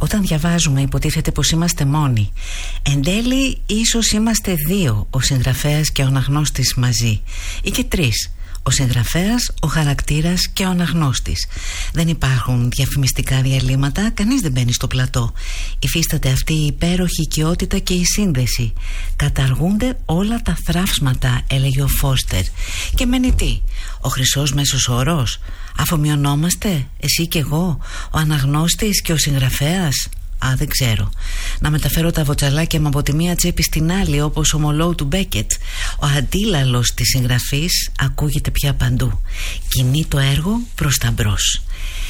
Όταν διαβάζουμε υποτίθεται πως είμαστε μόνοι. Εν τέλει ίσως είμαστε δύο, ο συγγραφέας και ο αναγνώστης μαζί, ή και τρεις, ο συγγραφέας, ο χαρακτήρας και ο αναγνώστης. Δεν υπάρχουν διαφημιστικά διαλύματα, κανείς δεν μπαίνει στο πλατό. Υφίσταται αυτή η υπέροχη οικειότητα και η σύνδεση. Καταργούνται όλα τα θραύσματα, έλεγε ο Φώστερ. Και μένει τι? Ο χρυσός μέσος όρος? Αφομοιωνόμαστε, εσύ και εγώ, ο αναγνώστης και ο συγγραφέας? Δεν ξέρω. Να μεταφέρω τα βοτσαλάκια μου από τη μία τσέπη στην άλλη, όπως ο Μολόου του Μπέκετ. Ο αντίλαλος της συγγραφής ακούγεται πια παντού. Κινεί το έργο προς τα μπρος.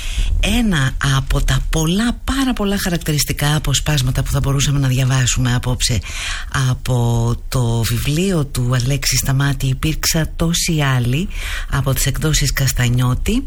Ένα από τα πάρα πολλά χαρακτηριστικά αποσπάσματα που θα μπορούσαμε να διαβάσουμε απόψε από το βιβλίο του Αλέξη Σταμάτη «Υπήρξα τόσοι άλλοι» από τις εκδόσεις Καστανιώτη.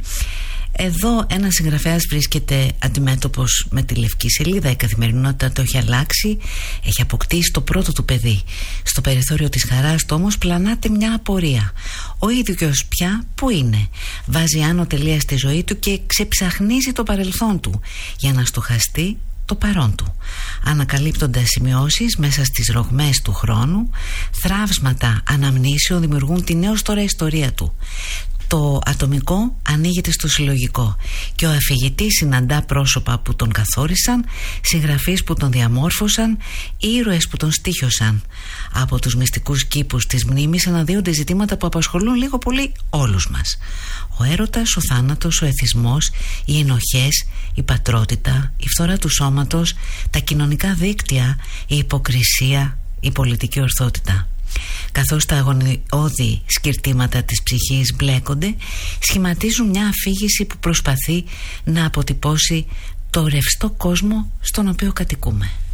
Εδώ ένας συγγραφέας βρίσκεται αντιμέτωπος με τη λευκή σελίδα. Η καθημερινότητα το έχει αλλάξει, έχει αποκτήσει το πρώτο του παιδί. Στο περιθώριο της χαράς του όμως πλανάται μια απορία. Ο ίδιος πια που είναι? Βάζει άνω τελεία στη ζωή του και ξεψαχνίζει το παρελθόν του για να στοχαστεί το παρόν του, ανακαλύπτοντας σημειώσεις μέσα στις ρογμές του χρόνου. Θραύσματα αναμνήσεων δημιουργούν την έως τώρα ιστορία του. Το ατομικό ανοίγεται στο συλλογικό και ο αφηγητής συναντά πρόσωπα που τον καθόρισαν, συγγραφείς που τον διαμόρφωσαν, ήρωες που τον στοίχωσαν. Από τους μυστικούς κήπους της μνήμης αναδύονται ζητήματα που απασχολούν λίγο πολύ όλους μας. Ο έρωτας, ο θάνατος, ο εθισμός, οι ενοχές, η πατρότητα, η φθορά του σώματος, τα κοινωνικά δίκτυα, η υποκρισία, η πολιτική ορθότητα. Καθώς τα αγωνιώδη σκυρτήματα της ψυχής μπλέκονται, σχηματίζουν μια αφήγηση που προσπαθεί να αποτυπώσει το ρευστό κόσμο στον οποίο κατοικούμε.